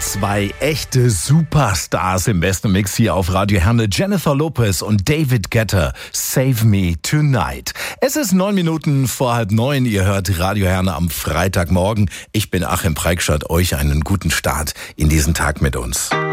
Zwei echte Superstars im besten Mix hier auf Radio Herne. Jennifer Lopez und David Guetta. Save Me Tonight. Es ist 9 Minuten vor 8:30. Ihr hört Radio Herne am Freitagmorgen. Ich bin Achim Preikschat. Euch einen guten Start in diesen Tag mit uns.